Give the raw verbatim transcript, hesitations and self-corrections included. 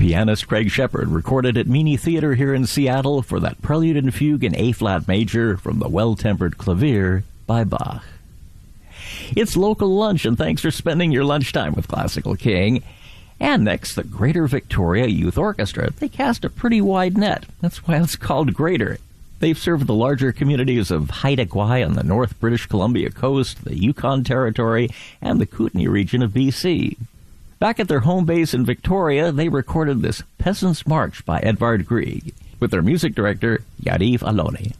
Pianist Craig Shepard recorded at Meany Theatre here in Seattle for that Prelude and Fugue in A-flat major from the Well-Tempered Clavier by Bach. It's local lunch, and thanks for spending your lunchtime with Classical King. And next, the Greater Victoria Youth Orchestra. They cast a pretty wide net. That's why it's called Greater. They've served the larger communities of Haida Gwaii on the North British Columbia coast, the Yukon Territory, and the Kootenay region of B C. Back at their home base in Victoria, they recorded this Peasant's March by Edvard Grieg with their music director, Yariv Aloni.